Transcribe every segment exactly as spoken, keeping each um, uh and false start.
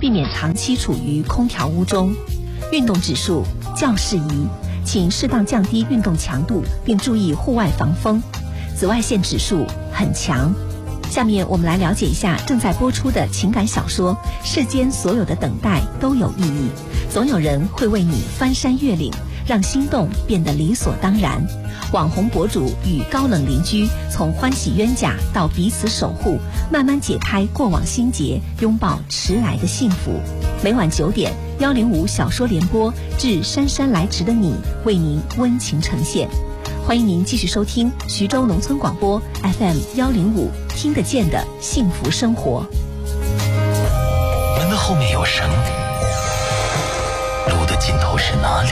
避免长期处于空调屋中。运动指数较适宜，请适当降低运动强度，并注意户外防风。紫外线指数很强。下面我们来了解一下正在播出的情感小说《世间所有的等待都有意义》，总有人会为你翻山越岭，让心动变得理所当然。网红博主与高冷邻居从欢喜冤家到彼此守护，慢慢解开过往心结，拥抱迟来的幸福。每晚九点，幺零五小说联播致姗姗来迟的你，为您温情呈现。欢迎您继续收听徐州农村广播 F M 幺零五，听得见的幸福生活。 门的后面有绳，路的尽头是哪里？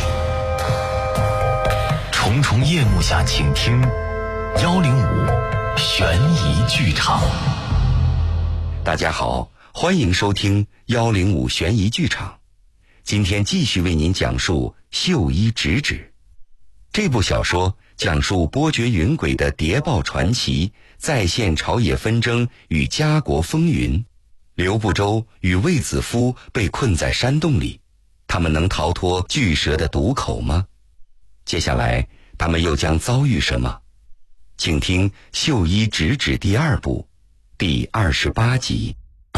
重重夜幕下，请听幺零五悬疑剧场。 大家好，欢迎收听幺零五悬疑剧场。今天继续为您讲述《绣衣直指》这部小说，讲述波谲云诡的谍报传奇，再现朝野纷争与家国风云。刘不周与卫子夫被困在山洞里，他们能逃脱巨蛇的毒口吗？接下来他们又将遭遇什么？请听《绣衣直指》第二部第二十八集。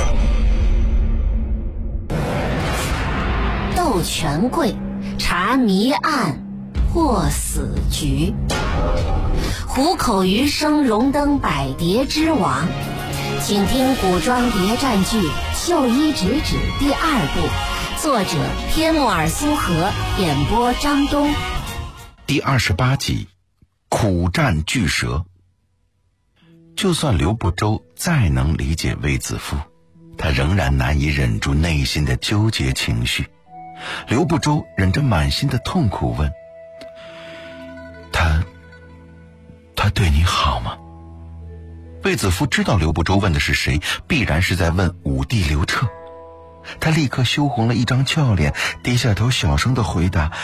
斗权贵，查谜案，破死局，虎口余生荣登百谍之王。请听古装谍战剧《绣衣直指》第二部，作者帖木儿苏荷，演播张东。 第二十八集，苦战巨蛇。就算刘不周再能理解卫子夫，他仍然难以忍住内心的纠结情绪。刘不周忍着满心的痛苦问：他他对你好吗？卫子夫知道刘不周问的是谁，必然是在问武帝刘彻。他立刻羞红了一张俏脸，低下头小声地回答：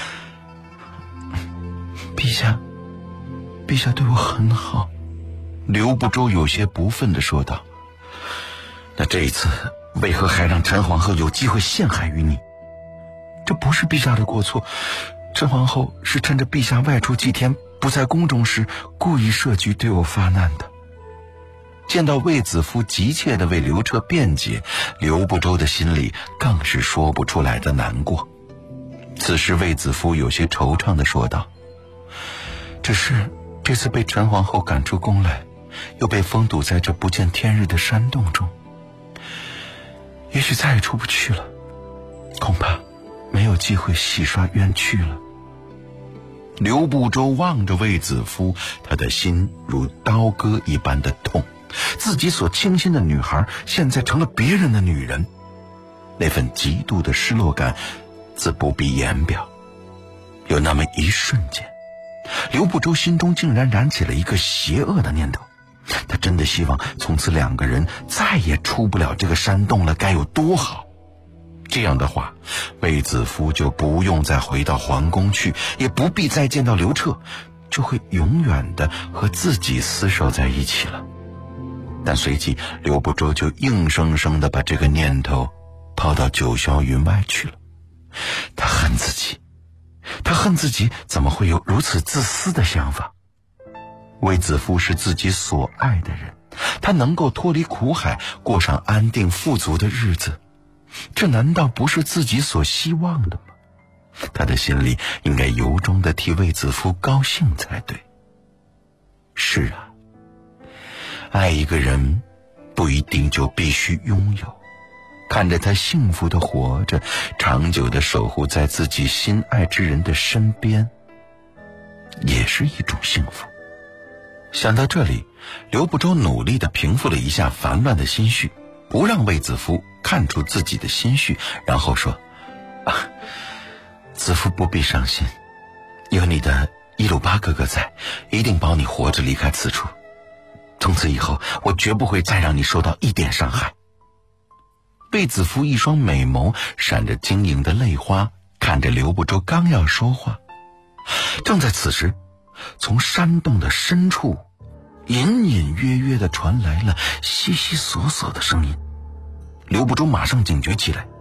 陛下陛下对我很好。刘不周有些不忿地说道：那这一次为何还让陈皇后有机会陷害于你？这不是陛下的过错，陈皇后是趁着陛下外出几天不在宫中时，故意设局对我发难的。见到卫子夫急切地为刘彻辩解，刘不周的心里更是说不出来的难过。此时卫子夫有些惆怅地说道：只是这次被陈皇后赶出宫来，又被封堵在这不见天日的山洞中，也许再也出不去了，恐怕没有机会洗刷冤屈了。刘不周望着卫子夫，他的心如刀割一般的痛。自己所倾心的女孩现在成了别人的女人，那份极度的失落感自不必言表。有那么一瞬间，刘不周心中竟然燃起了一个邪恶的念头，他真的希望从此两个人再也出不了这个山洞了，该有多好。这样的话，卫子夫就不用再回到皇宫去，也不必再见到刘彻，就会永远的和自己厮守在一起了。但随即刘不周就硬生生的把这个念头抛到九霄云外去了。他恨自己，他恨自己怎么会有如此自私的想法。卫子夫是自己所爱的人，他能够脱离苦海，过上安定富足的日子，这难道不是自己所希望的吗？他的心里应该由衷的替卫子夫高兴才对。是啊，爱一个人不一定就必须拥有，看着他幸福的活着，长久的守护在自己心爱之人的身边，也是一种幸福。想到这里，刘不周努力地平复了一下烦乱的心绪，不让卫子夫看出自己的心绪，然后说：啊，子夫不必伤心，有你的伊鲁巴哥哥在，一定保你活着离开此处。从此以后，我绝不会再让你受到一点伤害。卫子夫一双美眸闪着晶莹的泪花，看着刘不周刚要说话。正在此时，从山洞的深处隐隐约约地传来了悉悉索索的声音。刘不周马上警觉起来，